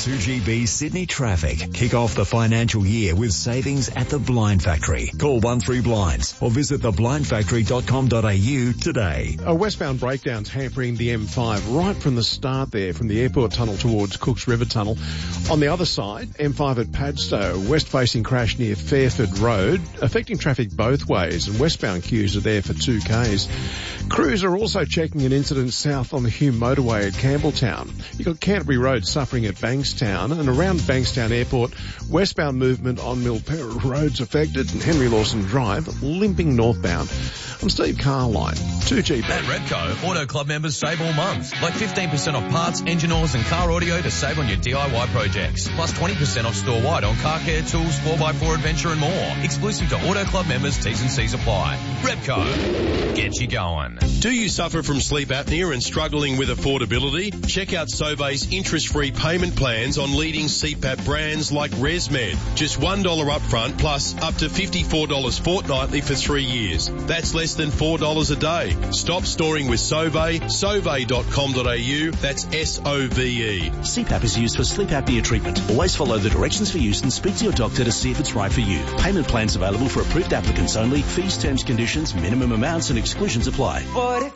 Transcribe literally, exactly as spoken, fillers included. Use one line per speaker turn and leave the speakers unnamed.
two G B Sydney traffic. Kick off the financial year with savings at the Blind Factory. Call one three blinds or visit the blind factory dot com dot a u today.
A westbound breakdown's hampering the M five right from the start there, from the airport tunnel towards Cooks River Tunnel. On the other side, M five at Padstow, west-facing crash near Fairford Road, affecting traffic both ways, and westbound queues are there for two Ks. Crews are also checking an incident south on the Hume motorway at Campbelltown. You've got Canterbury Road suffering at Bankstown, and around Bankstown Airport, westbound movement on Milpera Road's affected, and Henry Lawson Drive limping northbound. I'm Steve Carline, two G B.
At Repco, Auto Club members save all month. Like fifteen percent off parts, engine oils and car audio to save on your D I Y projects. Plus twenty percent off store-wide on car care, tools, four by four adventure and more. Exclusive to Auto Club members, T's and C's apply. Repco, get you going.
Do you suffer from sleep apnea and struggling with affordability? Check out Sobe's interest-free payment plans on leading C PAP brands like ResMed. Just one dollar upfront plus up to fifty-four dollars fortnightly for three years. That's less than four dollars a day. Stop storing with Sobe, sobe dot com dot a u. That's S O V E.
C PAP is used for sleep apnea treatment. Always follow the directions for use and speak to your doctor to see if it's right for you. Payment plans available for approved applicants only. Fees, terms, conditions, minimum amounts and exclusions apply.